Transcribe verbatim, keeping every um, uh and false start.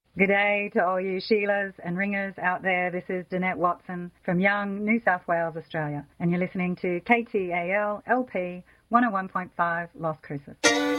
Good day to all you Sheilas and ringers out there. This is Danette Watson from Young, New South Wales, Australia, and you're listening to K T A L L P one oh one point five Las Cruces.